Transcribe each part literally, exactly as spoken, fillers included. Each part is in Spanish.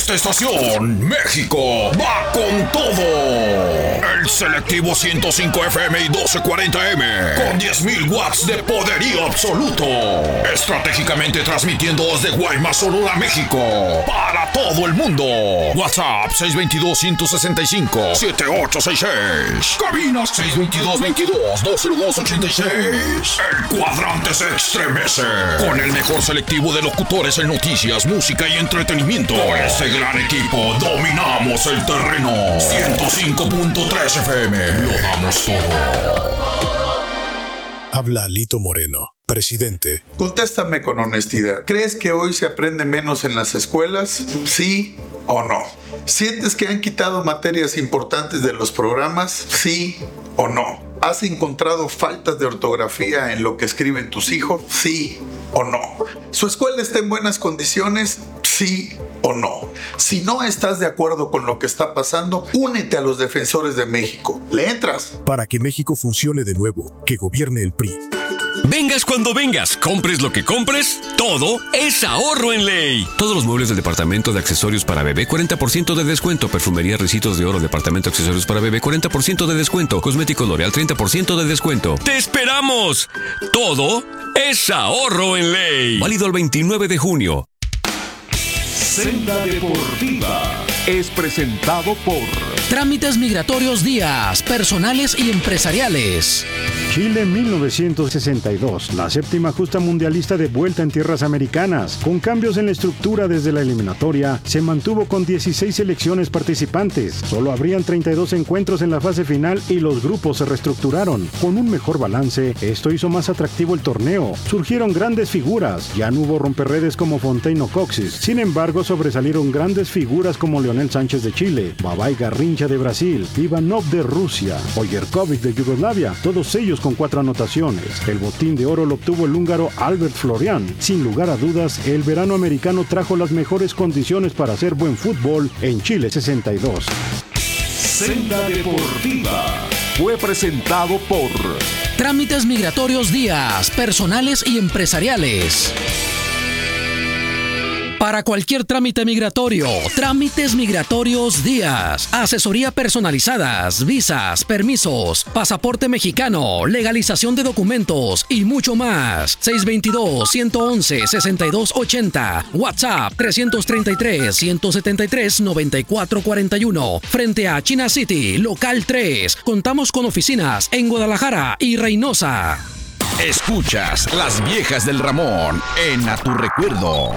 esta estación, México va con todo. El selectivo ciento cinco F M y doce cuarenta M, con diez mil watts de poderío absoluto. Estratégicamente transmitiendo desde Guaymas, Sonora, México, para todo el mundo. WhatsApp seis dos dos, uno seis cinco, siete ocho seis seis. Cabina seis dos dos, veintidós, dos cero dos, ochenta y seis. El cuadrante se estremece con el mejor selectivo de locutores en noticias, música y entretenimiento. Por este gran equipo dominamos el terreno. ciento cinco punto tres F M. Lo damos todo. Habla Alito Moreno, presidente. Contéstame con honestidad. ¿Crees que hoy se aprende menos en las escuelas? ¿Sí o no? ¿Sientes que han quitado materias importantes de los programas? ¿Sí o no? ¿Has encontrado faltas de ortografía en lo que escriben tus hijos? ¿Sí o no? ¿Su escuela está en buenas condiciones? ¿Sí o no? Si no estás de acuerdo con lo que está pasando, únete a los defensores de México. ¿Le entras? Para que México funcione de nuevo, que gobierne el P R I. Vengas cuando vengas, compres lo que compres, todo es ahorro en Ley. Todos los muebles del departamento de accesorios para bebé, cuarenta por ciento de descuento. Perfumería, recitos de oro, departamento de accesorios para bebé, cuarenta por ciento de descuento. Cosmético L'Oreal, treinta por ciento de descuento. ¡Te esperamos! Todo es ahorro en Ley. Válido el veintinueve de junio. Senda Deportiva es presentado por Trámites Migratorios Díaz, personales y empresariales. Chile mil novecientos sesenta y dos, la séptima justa mundialista de vuelta en tierras americanas. Con cambios en la estructura desde la eliminatoria, se mantuvo con dieciséis selecciones participantes. Solo habrían treinta y dos encuentros en la fase final y los grupos se reestructuraron. Con un mejor balance, esto hizo más atractivo el torneo. Surgieron grandes figuras, ya no hubo romperredes como Fontaine o Coxis. Sin embargo, sobresalieron grandes figuras como Leonel Sánchez de Chile, Babay Garrincha de Brasil, Ivanov de Rusia, Ojerkovic de Yugoslavia, todos ellos con cuatro anotaciones. El botín de oro lo obtuvo el húngaro Albert Florian. Sin lugar a dudas, el verano americano trajo las mejores condiciones para hacer buen fútbol en Chile sesenta y dos. Senda Deportiva fue presentado por Trámites Migratorios Díaz, personales y empresariales. Para cualquier trámite migratorio, Trámites Migratorios Díaz. Asesoría personalizadas, visas, permisos, pasaporte mexicano, legalización de documentos y mucho más. seis dos dos, uno uno, seis dos ocho cero. WhatsApp tres tres tres, uno siete tres, nueve cuatro cuatro uno. Frente a China City, local tres. Contamos con oficinas en Guadalajara y Reynosa. Escuchas Las Viejas del Ramón en A Tu Recuerdo.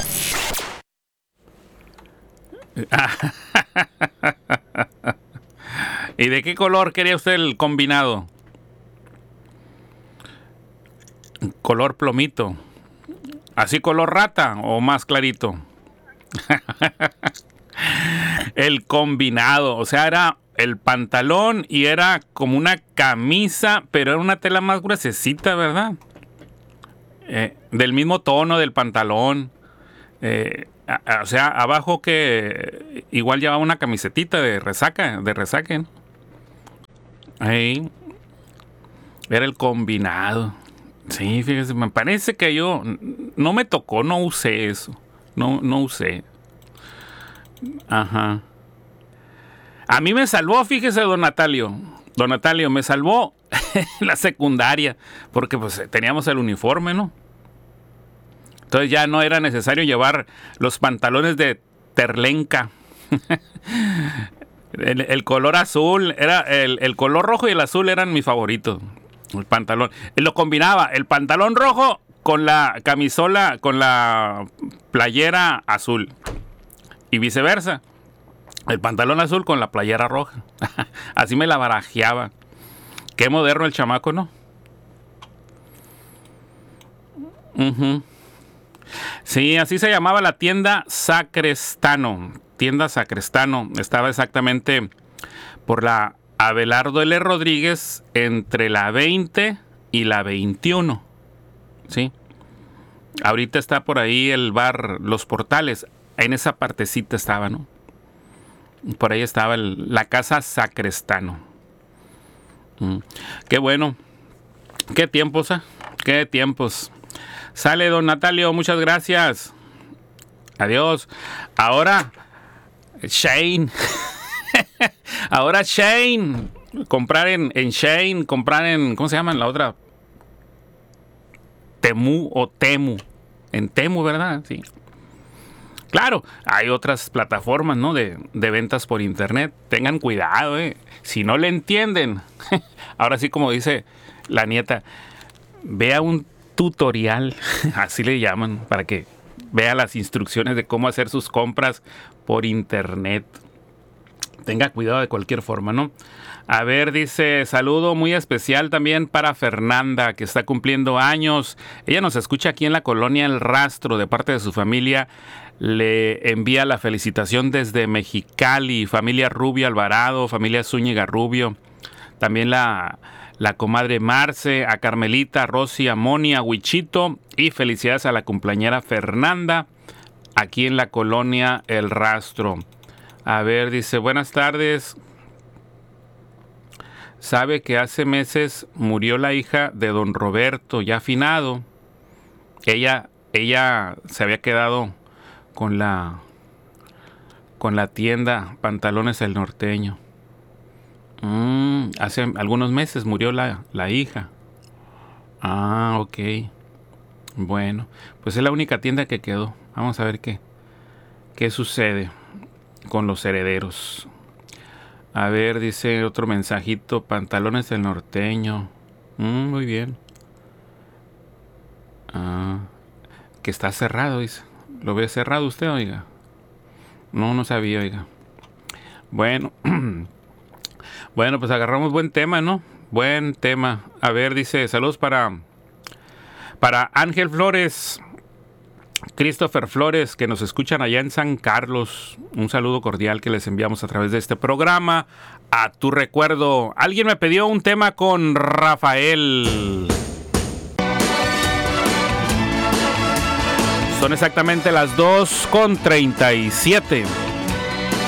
¿Y de qué color quería usted el combinado? Color plomito. ¿Así color rata o más clarito? El combinado, o sea, era el pantalón y era como una camisa, pero era una tela más gruesecita, ¿verdad? Eh, del mismo tono del pantalón. Eh, a, a, o sea, abajo que igual llevaba una camisetita de resaca, de resaque, ¿no? Ahí. Era el combinado. Sí, fíjese, me parece que yo no me tocó, no usé eso. No, no usé. Ajá. A mí me salvó, fíjese, don Natalio. Don Natalio, me salvó la secundaria, porque pues teníamos el uniforme, ¿no? Entonces ya no era necesario llevar los pantalones de terlenca. el, el color azul, era el, el color rojo y el azul eran mis favoritos. El pantalón. Él lo combinaba, el pantalón rojo con la camisola, con la playera azul. Y viceversa. El pantalón azul con la playera roja. Así me la barajeaba. Qué moderno el chamaco, ¿no? Uh-huh. Sí, así se llamaba la tienda Sacrestano. Tienda Sacrestano. Estaba exactamente por la Abelardo L. Rodríguez entre la veinte y la veintiuno. ¿Sí? Ahorita está por ahí el bar Los Portales. En esa partecita estaba, ¿no? Por ahí estaba el, la casa Sacrestano. Mm. Qué bueno. Qué tiempos, ¿eh? Qué tiempos. Sale, don Natalio, muchas gracias. Adiós. Ahora, Shane. Ahora Shane. Comprar en, en Shane, comprar en, ¿cómo se llama la otra? Temu o Temu. En Temu, ¿verdad? Sí. Claro, hay otras plataformas, ¿no? De, de ventas por internet. Tengan cuidado, ¿eh? Si no le entienden, ahora sí, como dice la nieta, vea un tutorial, así le llaman, para que vea las instrucciones de cómo hacer sus compras por internet. Tenga cuidado de cualquier forma, ¿no? A ver, dice, saludo muy especial también para Fernanda, que está cumpliendo años. Ella nos escucha aquí en la colonia El Rastro, de parte de su familia. Le envía la felicitación desde Mexicali, familia Rubio Alvarado, familia Zúñiga Rubio. También la, la comadre Marce, a Carmelita, a Rosy, a Moni, a Huichito. Y felicidades a la cumpleañera Fernanda, aquí en la colonia El Rastro. A ver, dice, buenas tardes. Sabe que hace meses murió la hija de don Roberto, ya afinado. Ella, ella se había quedado con la, con la tienda Pantalones El Norteño. Mm, hace algunos meses murió la, la hija. Ah, ok. Bueno, pues es la única tienda que quedó. Vamos a ver qué, qué sucede con los herederos. A ver, dice otro mensajito, Pantalones del Norteño. Mm, muy bien. Ah, que está cerrado, dice. ¿Lo ve cerrado usted, oiga? No, no sabía, oiga. Bueno, bueno, pues agarramos buen tema, ¿no? Buen tema. A ver, dice, saludos para, para Ángel Flores, Christopher Flores, que nos escuchan allá en San Carlos. Un saludo cordial que les enviamos a través de este programa. A tu recuerdo. Alguien me pidió un tema con Rafael. Son exactamente las dos con treinta y siete.